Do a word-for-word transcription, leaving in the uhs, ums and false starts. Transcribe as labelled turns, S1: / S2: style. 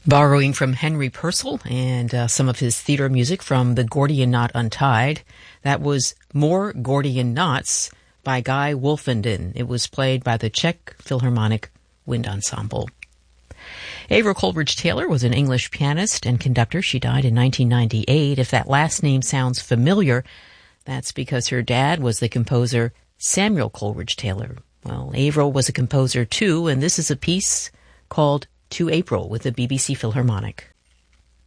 S1: Borrowing from Henry Purcell and uh, some of his theater music from The Gordian Knot Untied, that was More Gordian Knots by Guy Wolfenden. It was played by the Czech Philharmonic Wind Ensemble. Avril Coleridge-Taylor was an English pianist and conductor. She died in nineteen ninety-eight. If that last name sounds familiar, that's because her dad was the composer Samuel Coleridge-Taylor. Well, Avril was a composer too, and this is a piece called To April with the B B C Philharmonic.